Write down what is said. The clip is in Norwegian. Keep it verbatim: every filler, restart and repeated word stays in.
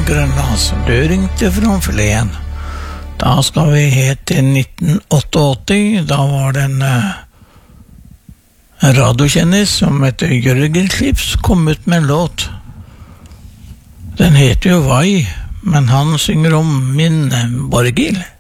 Grønlands. Du ringte fra fileten. Da skal vi helt til nitten åttiåtte. Da var det en, en radiokjendis som heter Jørgen Klips kom ut med en låt. Den heter jo Vai, men han synger om min Borghild.